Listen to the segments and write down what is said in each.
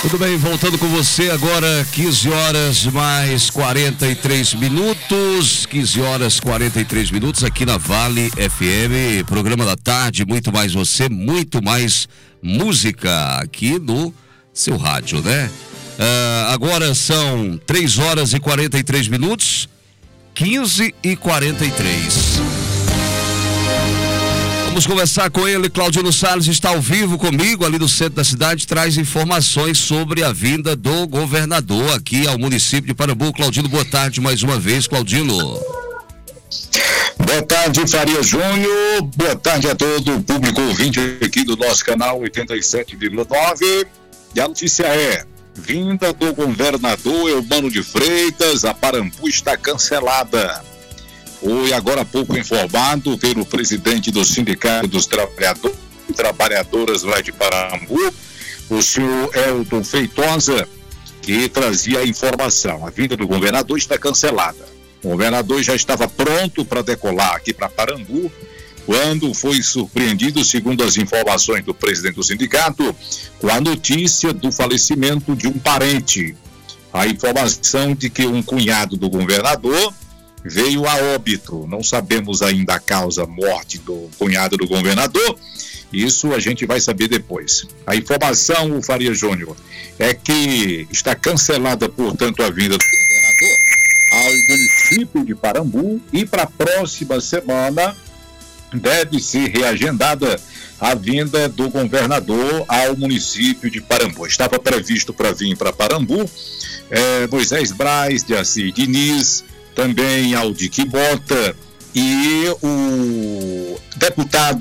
Tudo bem, voltando com você agora, 15 horas mais 43 minutos, 15 horas 43 minutos aqui na Vale FM, programa da tarde, muito mais você, muito mais música aqui no seu rádio, né? Agora são 3 horas e 43 minutos, 15 e 43. Vamos conversar com ele. Claudino Salles está ao vivo comigo ali do centro da cidade, traz informações sobre a vinda do governador aqui ao município de Parambu. Claudino, boa tarde mais uma vez, Claudino. Boa tarde, Faria Júnior, boa tarde a todo o público ouvinte aqui do nosso canal 87,9. E a notícia é: vinda do governador Eumano de Freitas a Parambu está cancelada. Foi agora há pouco informado pelo presidente do Sindicato dos Trabalhadores e Trabalhadoras lá de Parambu, o senhor Elton Feitosa, que trazia a informação. A vinda do governador está cancelada. O governador já estava pronto para decolar aqui para Parambu, quando foi surpreendido, segundo as informações do presidente do sindicato, com a notícia do falecimento de um parente. A informação de que um cunhado do governador veio a óbito. Não sabemos ainda a causa morte do cunhado do governador. Isso a gente vai saber depois. A informação, o Faria Júnior, é que está cancelada, portanto, a vinda do governador ao município de Parambu, e para a próxima semana deve ser reagendada a vinda do governador ao município de Parambu. Estava previsto para vir para Parambu Moisés Braz, Jaci Diniz, também Aldique Bota e o deputado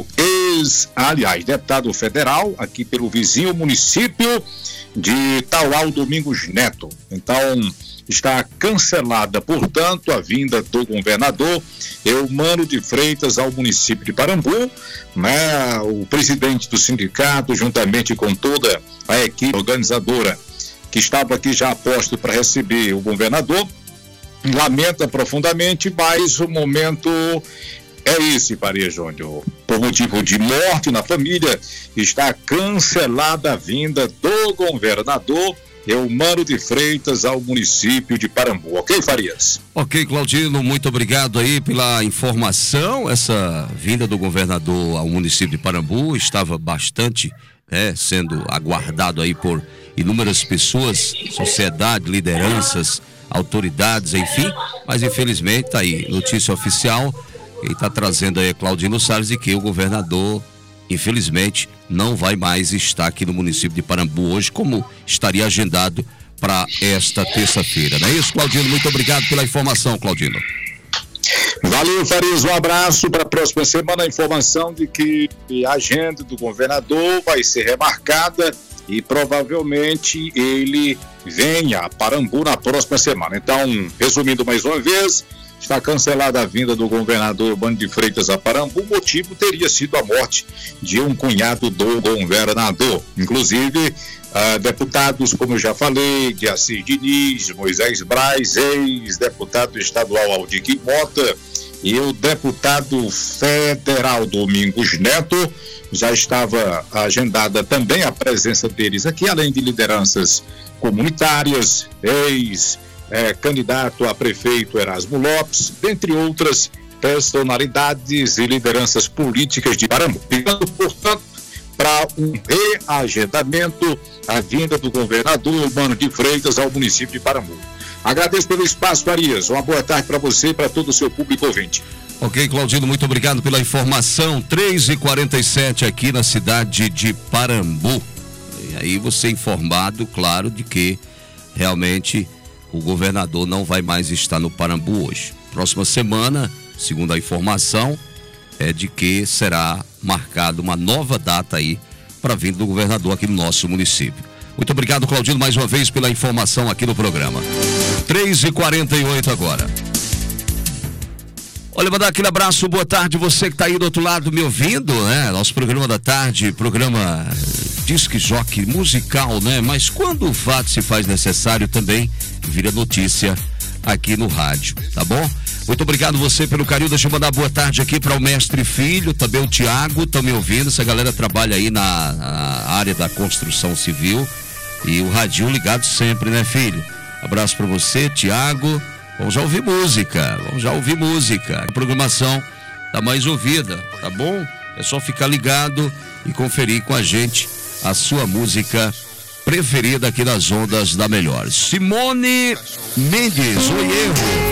deputado federal aqui pelo vizinho município de Tauá, Domingos Neto. Então, está cancelada, portanto, a vinda do governador Eumano de Freitas ao município de Parambu, né? O presidente do sindicato, juntamente com toda a equipe organizadora que estava aqui já a posto para receber o governador, lamenta profundamente, mas o momento é esse, Faria Júnior. Por motivo de morte na família, está cancelada a vinda do governador Eumano de Freitas ao município de Parambu. Ok, Farias? Ok, Claudino, muito obrigado aí pela informação. Essa vinda do governador ao município de Parambu estava bastante sendo aguardado aí por inúmeras pessoas, sociedade, lideranças, autoridades, enfim, mas infelizmente tá aí, notícia oficial, quem está trazendo aí é Claudino Salles, de que o governador, infelizmente, não vai mais estar aqui no município de Parambu hoje, como estaria agendado para esta terça-feira. Não é isso, Claudino? Muito obrigado pela informação, Claudino. Valeu, Farias, um abraço. Para a próxima semana, a informação de que a agenda do governador vai ser remarcada e provavelmente ele venha a Parambu na próxima semana. Então, resumindo mais uma vez, está cancelada a vinda do governador Eumano de Freitas a Parambu. O motivo teria sido a morte de um cunhado do governador. Inclusive, deputados, como eu já falei, Jaci Diniz, Moisés Braz, ex-deputado estadual Aldique Bota e o deputado federal Domingos Neto, já estava agendada também a presença deles aqui, além de lideranças comunitárias, candidato a prefeito Erasmo Lopes, dentre outras personalidades e lideranças políticas de Parambu. Portanto, para um reagendamento, a vinda do governador Eumano de Freitas ao município de Parambu. Agradeço pelo espaço, Farias. Uma boa tarde para você e para todo o seu público ouvinte. Ok, Claudino, muito obrigado pela informação. 3h47 aqui na cidade de Parambu. E aí você informado, claro, de que realmente o governador não vai mais estar no Parambu hoje. Próxima semana, segundo a informação, é de que será marcada uma nova data aí para a vinda do governador aqui no nosso município. Muito obrigado, Claudino, mais uma vez pela informação aqui no programa. 3h48 agora. Olha, mandar aquele abraço, boa tarde, você que está aí do outro lado me ouvindo, né? Nosso programa da tarde, programa disque jockey musical, né? Mas quando o fato se faz necessário também vira notícia aqui no rádio, tá bom? Muito obrigado você pelo carinho. Deixa eu mandar boa tarde aqui para o mestre Filho, também o Tiago, estão me ouvindo. Essa galera trabalha aí na área da construção civil. E o radinho ligado sempre, né, filho? Abraço pra você, Tiago. Vamos já ouvir música. A programação tá mais ouvida, tá bom? É só ficar ligado e conferir com a gente a sua música preferida aqui nas ondas da Melhor. Simone Mendes, o erro.